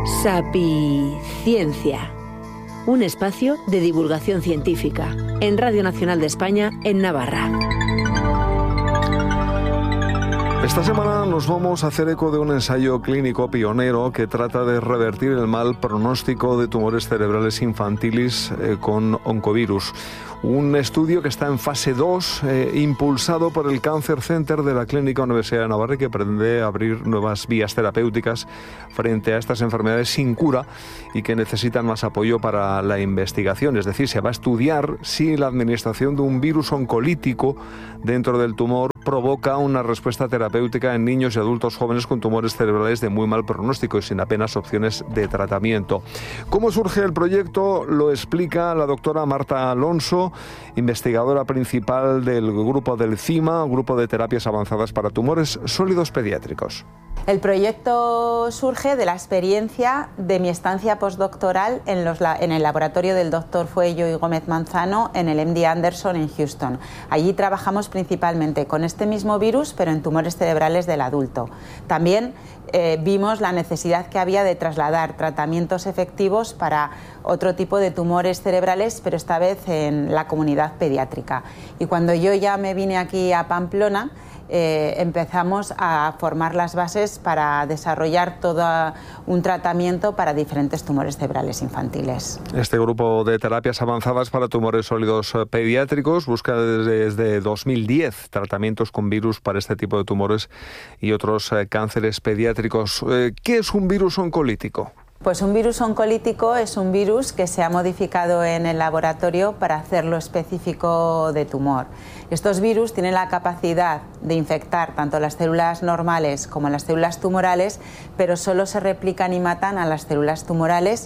Sapiciencia, un espacio de divulgación científica en Radio Nacional de España, en Navarra. Esta semana nos vamos a hacer eco de un ensayo clínico pionero que trata de revertir el mal pronóstico de tumores cerebrales infantiles con oncovirus. Un estudio que está en fase 2, impulsado por el Cancer Center de la Clínica Universidad de Navarra, que pretende abrir nuevas vías terapéuticas frente a estas enfermedades sin cura y que necesitan más apoyo para la investigación. Es decir, se va a estudiar si la administración de un virus oncolítico dentro del tumor provoca una respuesta terapéutica en niños y adultos jóvenes con tumores cerebrales de muy mal pronóstico y sin apenas opciones de tratamiento. ¿Cómo surge el proyecto? Lo explica la doctora Marta Alonso, investigadora principal del grupo del CIMA, Grupo de Terapias Avanzadas para Tumores Sólidos Pediátricos. El proyecto surge de la experiencia de mi estancia postdoctoral en el laboratorio del doctor Fuello y Gómez Manzano en el MD Anderson en Houston. Allí trabajamos principalmente con este mismo virus, pero en tumores cerebrales del adulto. También vimos la necesidad que había de trasladar tratamientos efectivos para otro tipo de tumores cerebrales, pero esta vez en la comunidad pediátrica. Y cuando yo ya me vine aquí a Pamplona, empezamos a formar las bases para desarrollar todo un tratamiento para diferentes tumores cerebrales infantiles. Este grupo de terapias avanzadas para tumores sólidos pediátricos busca desde 2010 tratamientos con virus para este tipo de tumores y otros cánceres pediátricos. ¿Qué es un virus oncolítico? Pues un virus oncolítico es un virus que se ha modificado en el laboratorio para hacerlo específico de tumor. Estos virus tienen la capacidad de infectar tanto las células normales como las células tumorales, pero solo se replican y matan a las células tumorales.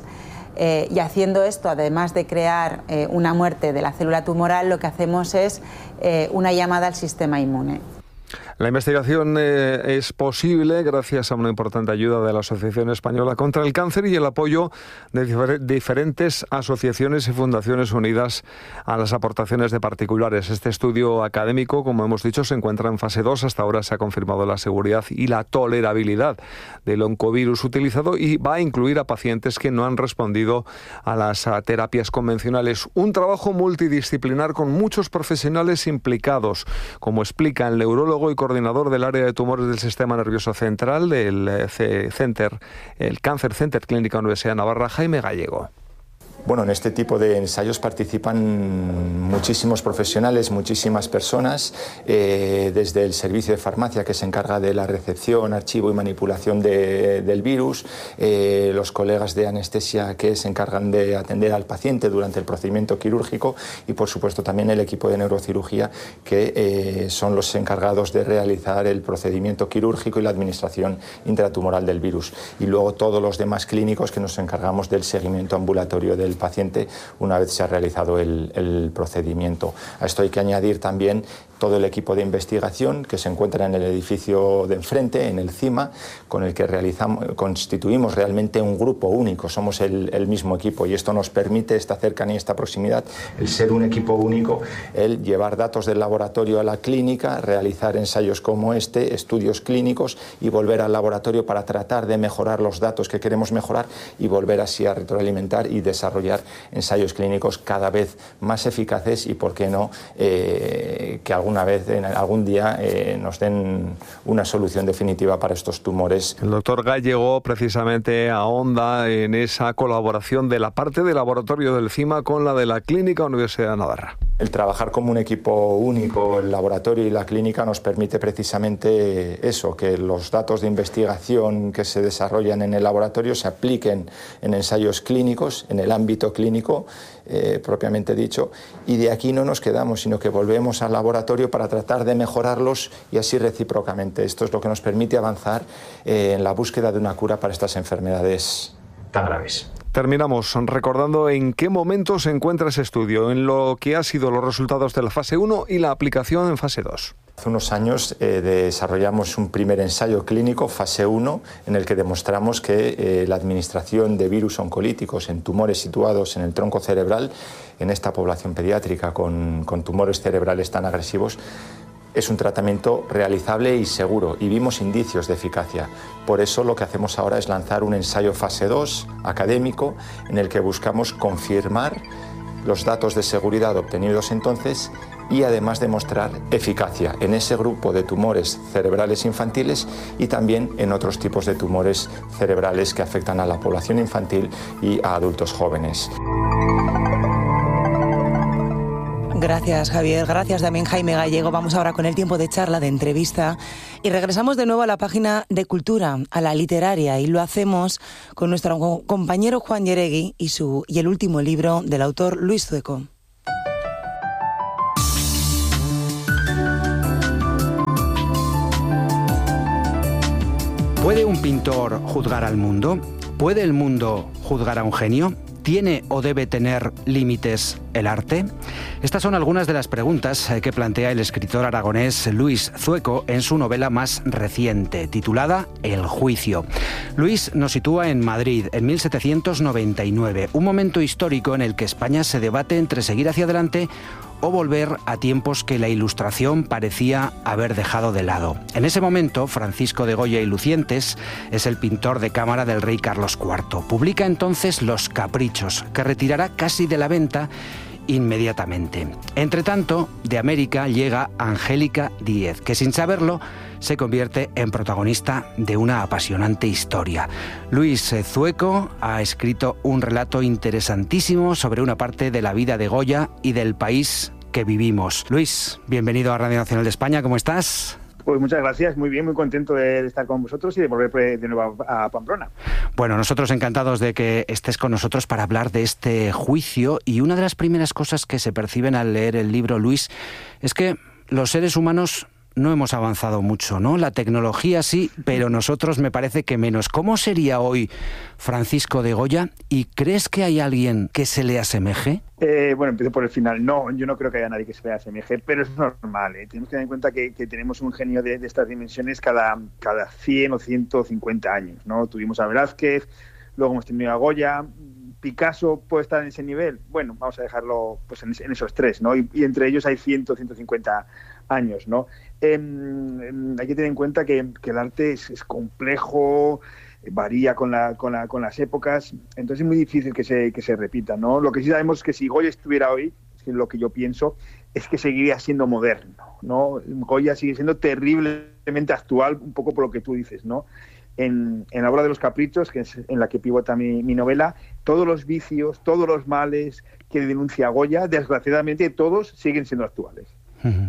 Y haciendo esto, además de crear una muerte de la célula tumoral, lo que hacemos es una llamada al sistema inmune. La investigación es posible gracias a una importante ayuda de la Asociación Española contra el Cáncer y el apoyo de diferentes asociaciones y fundaciones unidas a las aportaciones de particulares. Este estudio académico, como hemos dicho, se encuentra en fase 2. Hasta ahora se ha confirmado la seguridad y la tolerabilidad del oncovirus utilizado y va a incluir a pacientes que no han respondido a las terapias convencionales. Un trabajo multidisciplinar con muchos profesionales implicados, como explica el neurólogo y coordinador del área de tumores del sistema nervioso central del el Cancer Center Clínica Universidad de Navarra, Jaime Gallego. Bueno, en este tipo de ensayos participan muchísimos profesionales, muchísimas personas, desde el servicio de farmacia que se encarga de la recepción, archivo y manipulación del virus, los colegas de anestesia que se encargan de atender al paciente durante el procedimiento quirúrgico y, por supuesto, también el equipo de neurocirugía que son los encargados de realizar el procedimiento quirúrgico y la administración intratumoral del virus. Y luego todos los demás clínicos que nos encargamos del seguimiento ambulatorio del paciente una vez se ha realizado el procedimiento. A esto hay que añadir también todo el equipo de investigación que se encuentra en el edificio de enfrente, en el CIMA, con el que constituimos realmente un grupo único, somos el mismo equipo y esto nos permite esta cercanía, esta proximidad, el ser un equipo único, el llevar datos del laboratorio a la clínica, realizar ensayos como este, estudios clínicos y volver al laboratorio para tratar de mejorar los datos que queremos mejorar y volver así a retroalimentar y desarrollar ensayos clínicos cada vez más eficaces y, por qué no, que algún día nos den una solución definitiva para estos tumores. El doctor Gallego precisamente ahonda en esa colaboración de la parte del laboratorio del CIMA con la de la Clínica Universidad de Navarra. El trabajar como un equipo único, el laboratorio y la clínica, nos permite precisamente eso, que los datos de investigación que se desarrollan en el laboratorio se apliquen en ensayos clínicos, en el ámbito clínico propiamente dicho, y de aquí no nos quedamos, sino que volvemos al laboratorio para tratar de mejorarlos y así recíprocamente. Esto es lo que nos permite avanzar en la búsqueda de una cura para estas enfermedades tan graves. Terminamos recordando en qué momento se encuentra ese estudio, en lo que han sido los resultados de la fase 1 y la aplicación en fase 2. Hace unos años desarrollamos un primer ensayo clínico, fase 1, en el que demostramos que la administración de virus oncolíticos en tumores situados en el tronco cerebral, en esta población pediátrica con tumores cerebrales tan agresivos, es un tratamiento realizable y seguro y vimos indicios de eficacia. Por eso lo que hacemos ahora es lanzar un ensayo fase 2 académico en el que buscamos confirmar los datos de seguridad obtenidos entonces y además demostrar eficacia en ese grupo de tumores cerebrales infantiles y también en otros tipos de tumores cerebrales que afectan a la población infantil y a adultos jóvenes. Gracias, Javier. Gracias también, Jaime Gallego. Vamos ahora con el tiempo de charla, de entrevista, y regresamos de nuevo a la página de Cultura, a la literaria, y lo hacemos con nuestro compañero Juan Yeregui y el último libro del autor Luis Zueco. ¿Puede un pintor juzgar al mundo? ¿Puede el mundo juzgar a un genio? ¿Tiene o debe tener límites el arte? Estas son algunas de las preguntas que plantea el escritor aragonés Luis Zueco en su novela más reciente, titulada El juicio. Luis nos sitúa en Madrid, en 1799, un momento histórico en el que España se debate entre seguir hacia adelante o volver a tiempos que la Ilustración parecía haber dejado de lado. En ese momento, Francisco de Goya y Lucientes es el pintor de cámara del rey Carlos IV. Publica entonces Los Caprichos, que retirará casi de la venta inmediatamente. Entretanto, de América llega Angélica Díez, que sin saberlo se convierte en protagonista de una apasionante historia. Luis Zueco ha escrito un relato interesantísimo sobre una parte de la vida de Goya y del país que vivimos. Luis, bienvenido a Radio Nacional de España, ¿cómo estás? Pues muchas gracias, muy bien, muy contento de estar con vosotros y de volver de nuevo a Pamplona. Bueno, nosotros encantados de que estés con nosotros para hablar de este juicio, y una de las primeras cosas que se perciben al leer el libro, Luis, es que los seres humanos no hemos avanzado mucho, ¿no? La tecnología sí, pero nosotros me parece que menos. ¿Cómo sería hoy Francisco de Goya? ¿Y crees que hay alguien que se le asemeje? Bueno, empiezo por el final. No, yo no creo que haya nadie que se le asemeje, pero es normal, ¿eh? Tenemos que tener en cuenta que tenemos un genio de estas dimensiones cada 100 o 150 años, ¿no? Tuvimos a Velázquez, luego hemos tenido a Goya. ¿Picasso puede estar en ese nivel? Bueno, vamos a dejarlo pues en esos tres, ¿no? Y entre ellos hay 150 años, ¿no? Hay que tener en cuenta que el arte es complejo, varía con las épocas, entonces es muy difícil que se repita, ¿no? Lo que sí sabemos es que si Goya estuviera hoy, es lo que yo pienso, es que seguiría siendo moderno, ¿no? Goya sigue siendo terriblemente actual, un poco por lo que tú dices, ¿no? En la obra de Los Caprichos, que es en la que pivota mi novela, todos los vicios, todos los males que denuncia Goya, desgraciadamente todos siguen siendo actuales. Uh-huh.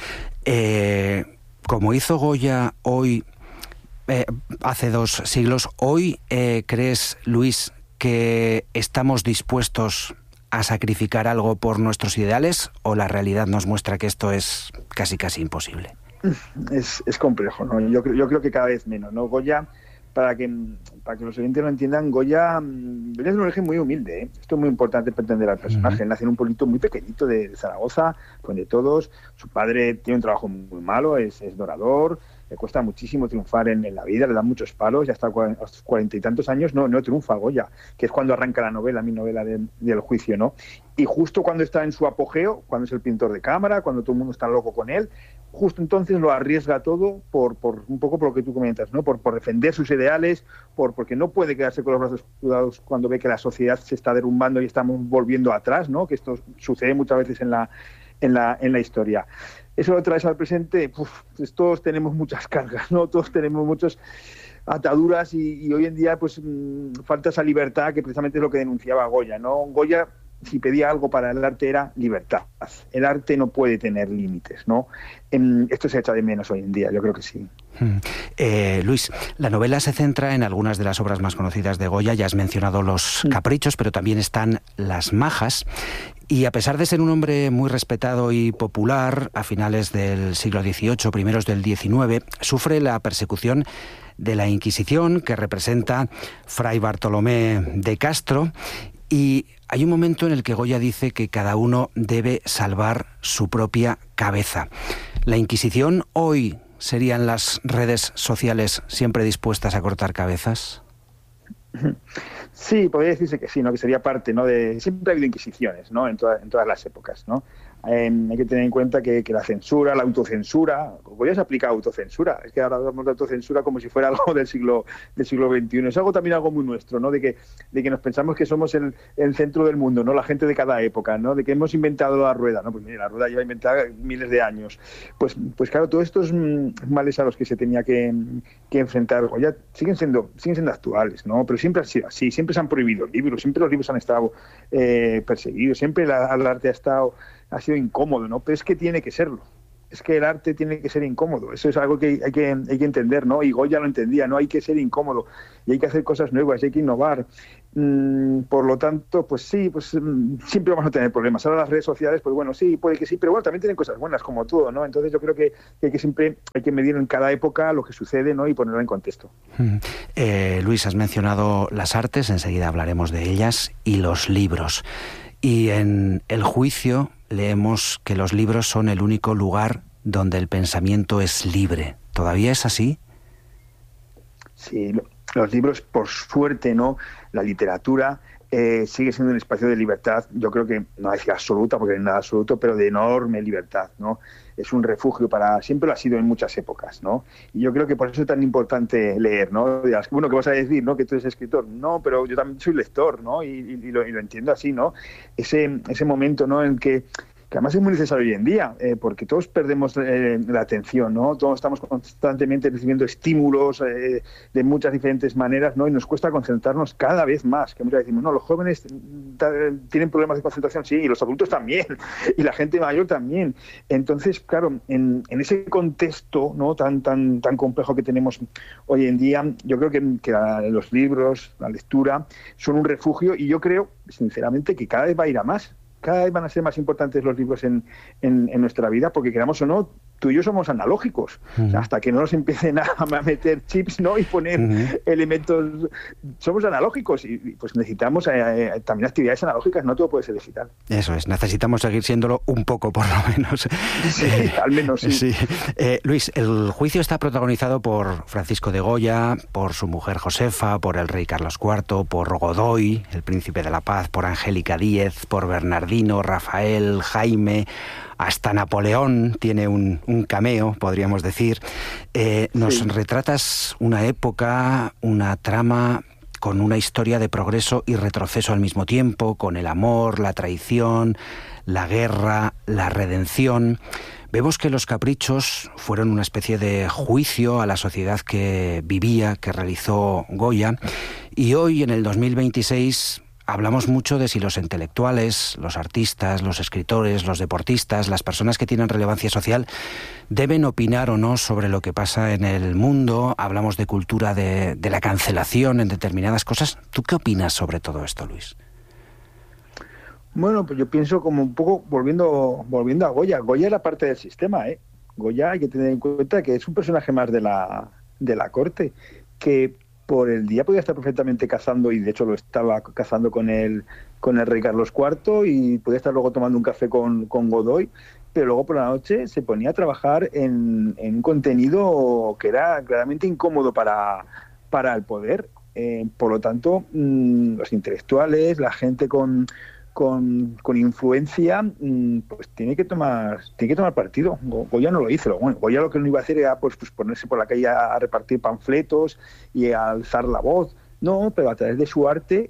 Como hizo Goya hoy, hace 2 siglos, ¿hoy crees, Luis, que estamos dispuestos a sacrificar algo por nuestros ideales, o la realidad nos muestra que esto es casi imposible? Es complejo, ¿no? Yo creo que cada vez menos, ¿no? Goya, para que los oyentes lo entiendan, Goya es un origen muy humilde, ¿eh? Esto es muy importante para entender al personaje. Uh-huh. Nace en un pueblito muy pequeñito de Zaragoza, donde todos. Su padre tiene un trabajo muy malo, es dorador, le cuesta muchísimo triunfar en la vida, le dan muchos palos, ya hasta a los 40 y tantos años no triunfa Goya, que es cuando arranca mi novela del juicio, ¿no? Y justo cuando está en su apogeo, cuando es el pintor de cámara, cuando todo el mundo está loco con él, justo entonces lo arriesga todo por un poco por lo que tú comentas, ¿no? Por defender sus ideales, porque no puede quedarse con los brazos cruzados cuando ve que la sociedad se está derrumbando y estamos volviendo atrás, ¿no? Que esto sucede muchas veces en la historia. Eso lo traes al presente, pues todos tenemos muchas cargas, ¿no? Todos tenemos muchas ataduras y hoy en día pues falta esa libertad que precisamente es lo que denunciaba Goya, ¿no? Goya, si pedía algo para el arte, era libertad. El arte no puede tener límites, ¿no? Esto se echa de menos hoy en día, yo creo que sí. Luis, la novela se centra en algunas de las obras más conocidas de Goya. Ya has mencionado Los Caprichos, pero también están Las Majas. Y a pesar de ser un hombre muy respetado y popular, a finales del siglo XVIII, primeros del XIX, sufre la persecución de la Inquisición, que representa Fray Bartolomé de Castro. Y hay un momento en el que Goya dice que cada uno debe salvar su propia cabeza. ¿La Inquisición hoy serían las redes sociales siempre dispuestas a cortar cabezas? Sí, podría decirse que sí, ¿no? Que sería parte, ¿no? Siempre ha habido inquisiciones, ¿no? En todas las épocas, ¿no? hay que tener en cuenta que la censura, la autocensura, Goya se aplica autocensura, es que ahora hablamos de autocensura como si fuera algo del siglo XXI, es algo muy nuestro, ¿no? De que nos pensamos que somos el centro del mundo, ¿no? La gente de cada época, ¿no? De que hemos inventado la rueda, ¿no? Pues mira, la rueda lleva inventada miles de años. Pues claro, todos estos males a los que se tenía que enfrentar Goya siguen siendo actuales, ¿no? Pero siempre ha sido así, siempre se han prohibido libros, siempre los libros han estado perseguidos, siempre el arte ha sido incómodo, ¿no? Pero es que tiene que serlo. Es que el arte tiene que ser incómodo. Eso es algo que hay que entender, ¿no? Y Goya lo entendía, ¿no? Hay que ser incómodo y hay que hacer cosas nuevas, hay que innovar. Por lo tanto, pues sí, siempre vamos a tener problemas. Ahora las redes sociales, pues bueno, sí, puede que sí, pero bueno, también tienen cosas buenas, como todo, ¿no? Entonces yo creo que siempre hay que medir en cada época lo que sucede, ¿no? Y ponerlo en contexto. Luis, has mencionado las artes, enseguida hablaremos de ellas, y los libros. Y en El juicio leemos que los libros son el único lugar donde el pensamiento es libre. ¿Todavía es así? Sí, los libros, por suerte, ¿no? La literatura sigue siendo un espacio de libertad, yo creo que no hay absoluta, porque no hay nada absoluto, pero de enorme libertad, ¿no? Es un refugio siempre lo ha sido en muchas épocas, ¿no? Y yo creo que por eso es tan importante leer, ¿no? Dirás, bueno, ¿qué vas a decir, no? Que tú eres escritor. No, pero yo también soy lector, ¿no? Y lo entiendo así, ¿no? Ese momento, ¿no? En que además es muy necesario hoy en día, porque todos perdemos la atención, ¿no? Todos estamos constantemente recibiendo estímulos de muchas diferentes maneras, ¿no? Y nos cuesta concentrarnos cada vez más. Que muchas veces decimos, no, los jóvenes tienen problemas de concentración, sí, y los adultos también, y la gente mayor también. Entonces, claro, en ese contexto, ¿no? tan complejo que tenemos hoy en día, yo creo que los libros, la lectura, son un refugio, y yo creo, sinceramente, que cada vez va a ir a más. Cada vez van a ser más importantes los libros en nuestra vida, porque queramos o no, tú y yo somos analógicos. O sea, hasta que no nos empiecen a meter chips, ¿no? Y poner elementos, somos analógicos, y pues necesitamos también actividades analógicas, no todo puede ser digital. Eso es, necesitamos seguir siéndolo un poco, por lo menos. Sí, al menos sí. Luis, el juicio está protagonizado por Francisco de Goya, por su mujer Josefa, por el rey Carlos IV, por Godoy, el príncipe de la paz, por Angélica Díez, por Bernardino, Rafael, Jaime, hasta Napoleón tiene un cameo, podríamos decir. Nos retratas una época, una trama con una historia de progreso y retroceso al mismo tiempo, con el amor, la traición, la guerra, la redención. Vemos que Los Caprichos fueron una especie de juicio a la sociedad que vivía, que realizó Goya, y hoy, en el 2026... hablamos mucho de si los intelectuales, los artistas, los escritores, los deportistas, las personas que tienen relevancia social deben opinar o no sobre lo que pasa en el mundo. Hablamos de cultura de la cancelación en determinadas cosas. ¿Tú qué opinas sobre todo esto, Luis? Bueno, pues yo pienso como un poco volviendo a Goya. Goya era parte del sistema, ¿eh? Goya hay que tener en cuenta que es un personaje más de la corte, que por el día podía estar perfectamente cazando, y de hecho lo estaba cazando con el rey Carlos IV, y podía estar luego tomando un café con Godoy, pero luego por la noche se ponía a trabajar en un contenido que era claramente incómodo para el poder. Por lo tanto, los intelectuales, la gente con influencia, pues tiene que tomar partido. Goya no lo hizo. Bueno, Goya lo que no iba a hacer era pues ponerse por la calle a repartir panfletos y a alzar la voz. No, pero a través de su arte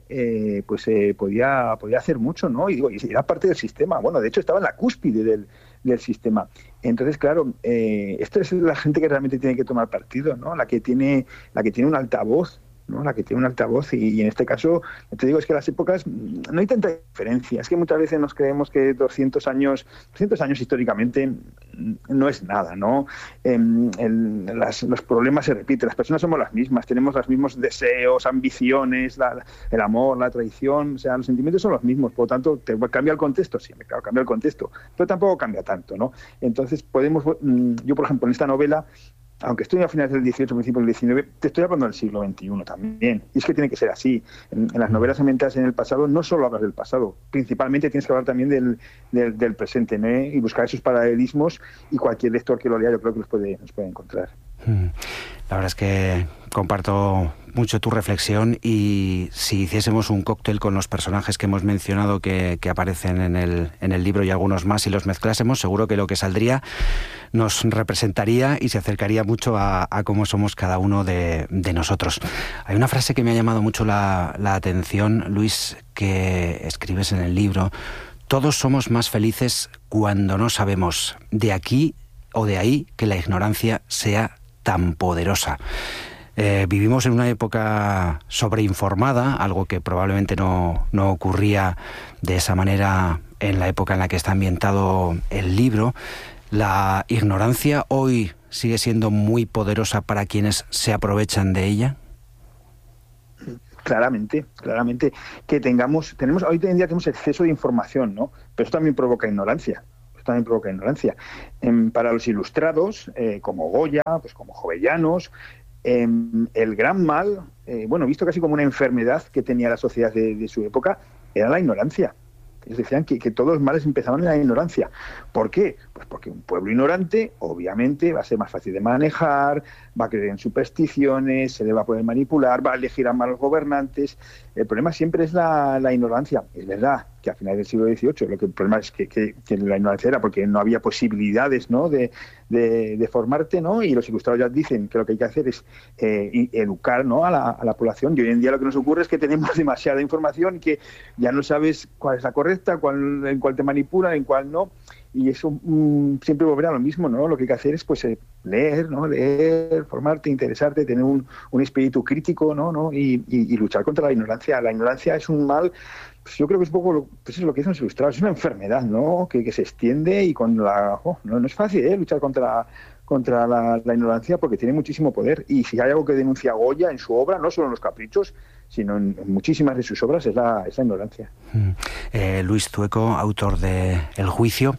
podía hacer mucho, ¿no? Y era parte del sistema. Bueno, de hecho estaba en la cúspide del sistema. Entonces, claro, esta es la gente que realmente tiene que tomar partido, ¿no? La que tiene un altavoz, ¿no? La que tiene un altavoz, y en este caso, te digo, es que las épocas no hay tanta diferencia. Es que muchas veces nos creemos que 200 años históricamente no es nada, ¿no? Los problemas se repiten, las personas somos las mismas, tenemos los mismos deseos, ambiciones, el amor, la traición, o sea, los sentimientos son los mismos. Por lo tanto, ¿cambia el contexto? Sí, claro, cambia el contexto, pero tampoco cambia tanto, ¿no? Entonces yo, por ejemplo, en esta novela, aunque estoy a finales del XVIII, principios del XIX, te estoy hablando del siglo XXI también. Y es que tiene que ser así. En las novelas ambientadas en el pasado no solo hablas del pasado, principalmente tienes que hablar también del presente, ¿no? Y buscar esos paralelismos, y cualquier lector que lo lea yo creo que los puede encontrar. La verdad es que comparto mucho tu reflexión, y si hiciésemos un cóctel con los personajes que hemos mencionado que aparecen en el libro y algunos más, y los mezclásemos, seguro que lo que saldría nos representaría y se acercaría mucho a cómo somos cada uno de nosotros. Hay una frase que me ha llamado mucho la atención, Luis, que escribes en el libro: todos somos más felices cuando no sabemos, de aquí o de ahí que la ignorancia sea tan poderosa. Vivimos en una época sobreinformada, algo que probablemente no ocurría de esa manera en la época en la que está ambientado el libro. ¿La ignorancia hoy sigue siendo muy poderosa para quienes se aprovechan de ella? Claramente. Que tenemos hoy en día tenemos exceso de información, ¿no? Pero eso también provoca ignorancia. Para los ilustrados, como Goya, pues como Jovellanos, el gran mal, visto casi como una enfermedad que tenía la sociedad de su época, era la ignorancia. Ellos decían que todos los males empezaban en la ignorancia. ¿Por qué? Pues porque un pueblo ignorante, obviamente, va a ser más fácil de manejar, va a creer en supersticiones, se le va a poder manipular, va a elegir a malos gobernantes. El problema siempre es la ignorancia. Es verdad que a finales del siglo XVIII el problema es que la ignorancia era porque no había posibilidades, ¿no?, de formarte, ¿no? Y los ilustrados ya dicen que lo que hay que hacer es educar, ¿no?, a la población. Y hoy en día lo que nos ocurre es que tenemos demasiada información que ya no sabes cuál es la correcta, en cuál te manipulan, en cuál no. Y eso siempre volverá a lo mismo, ¿no? Lo que hay que hacer es pues leer, ¿no? Leer, formarte, interesarte, tener un espíritu crítico, ¿no? Y luchar contra la ignorancia. La ignorancia es un mal, pues yo creo que es un poco lo que dicen los ilustrados, es una enfermedad, ¿no? Que se extiende y no es fácil, luchar contra la ignorancia, porque tiene muchísimo poder. Y si hay algo que denuncia Goya en su obra, no solo en Los Caprichos, sino en muchísimas de sus obras, es la ignorancia. Luis Zueco, autor de El Juicio.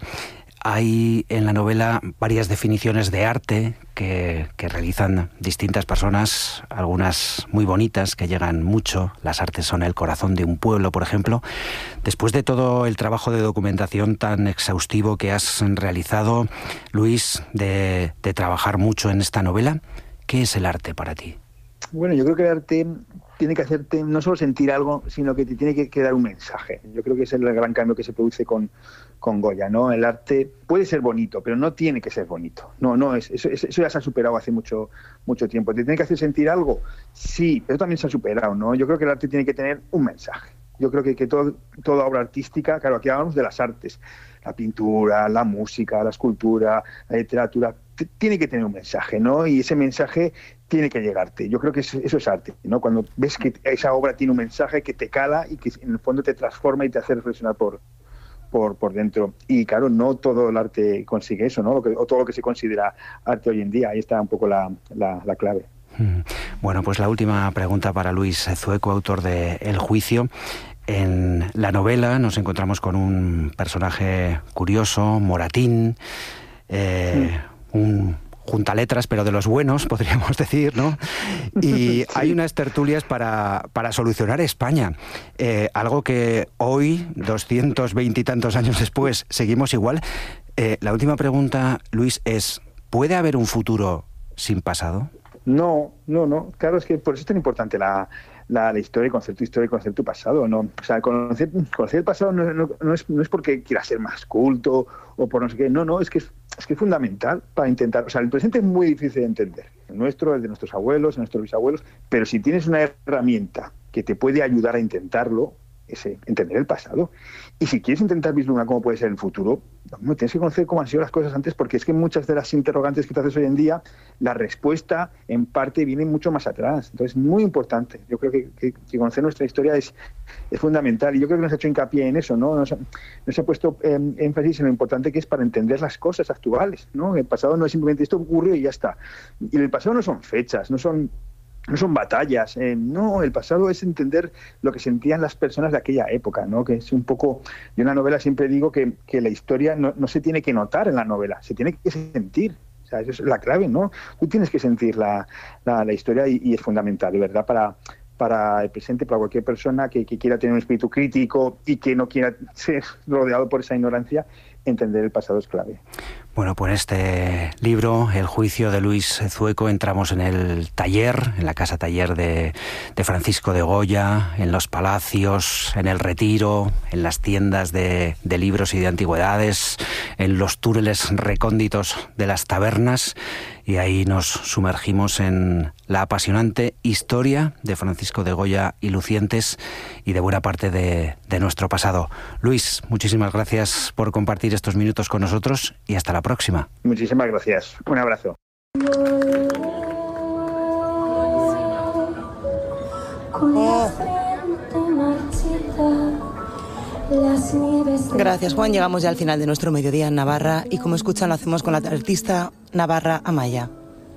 Hay en la novela varias definiciones de arte que realizan distintas personas, algunas muy bonitas, que llegan mucho. Las artes son el corazón de un pueblo, por ejemplo. Después de todo el trabajo de documentación tan exhaustivo que has realizado, Luis, de trabajar mucho en esta novela, ¿qué es el arte para ti? Bueno, yo creo que el arte tiene que hacerte no solo sentir algo, sino que te tiene que dar un mensaje. Yo creo que es el gran cambio que se produce con Goya, ¿no? El arte puede ser bonito, pero no tiene que ser bonito. Eso ya se ha superado hace mucho tiempo. ¿Te tiene que hacer sentir algo? Sí, pero también se ha superado, ¿no? Yo creo que el arte tiene que tener un mensaje. Yo creo que toda obra artística, claro, aquí hablamos de las artes, la pintura, la música, la escultura, la literatura, tiene que tener un mensaje, ¿no? Y ese mensaje tiene que llegarte. Yo creo que eso es arte, ¿no? Cuando ves que esa obra tiene un mensaje que te cala y que en el fondo te transforma y te hace reflexionar por dentro. Y claro, no todo el arte consigue eso, ¿no? O todo lo que se considera arte hoy en día. Ahí está un poco la clave. Bueno, pues la última pregunta para Luis Zueco, autor de El Juicio. En la novela nos encontramos con un personaje curioso, Moratín, un juntaletras, pero de los buenos, podríamos decir, ¿no? Y sí, hay unas tertulias para solucionar España. Algo que hoy, 220 y tantos años después, seguimos igual. La última pregunta, Luis, es: ¿puede haber un futuro sin pasado? No. Claro, es que por eso es tan importante la historia, el concepto pasado, ¿no? O sea, conocer el pasado no es porque quiera ser más culto o por no sé qué. No, es que es fundamental para intentar. O sea, el presente es muy difícil de entender. El nuestro, el de nuestros abuelos, el de nuestros bisabuelos. Pero si tienes una herramienta que te puede ayudar a intentarlo, es entender el pasado. Y si quieres intentar vislumbrar cómo puede ser el futuro, tienes que conocer cómo han sido las cosas antes, porque es que muchas de las interrogantes que te haces hoy en día, la respuesta en parte viene mucho más atrás. Entonces, muy importante. Yo creo que conocer nuestra historia es fundamental, y yo creo que nos ha hecho hincapié en eso, ¿no? Nos ha puesto énfasis en lo importante que es para entender las cosas actuales, ¿no? El pasado no es simplemente esto ocurrió y ya está. Y el pasado no son fechas, no son batallas, no, el pasado es entender lo que sentían las personas de aquella época, ¿no? Que es un poco, yo en la novela siempre digo que la historia no se tiene que notar en la novela, se tiene que sentir. O sea, esa es la clave, ¿no? Tú tienes que sentir la historia y es fundamental, de verdad, para el presente, para cualquier persona que quiera tener un espíritu crítico y que no quiera ser rodeado por esa ignorancia. Entender el pasado es clave. Bueno, pues en este libro, El juicio de Luis Zueco, entramos en el taller, en la casa taller de Francisco de Goya, en los palacios, en el Retiro, en las tiendas de libros y de antigüedades, en los túneles recónditos de las tabernas, y ahí nos sumergimos en la apasionante historia de Francisco de Goya y Lucientes y de buena parte de nuestro pasado. Luis, muchísimas gracias por compartir estos minutos con nosotros y hasta la próxima. Muchísimas gracias. Un abrazo. Gracias, Juan. Llegamos ya al final de nuestro mediodía en Navarra y como escuchan lo hacemos con la artista Navarra Amaya,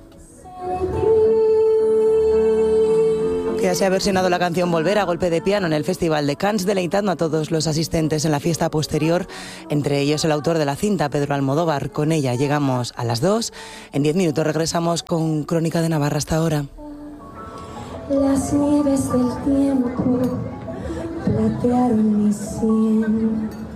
que ya se ha versionado la canción Volver a golpe de piano en el Festival de Cannes, deleitando a todos los asistentes en la fiesta posterior, entre ellos el autor de la cinta, Pedro Almodóvar. Con ella llegamos a las 2. En 10 minutos regresamos con Crónica de Navarra. Hasta ahora. Las nieves del tiempo platearon mi sien.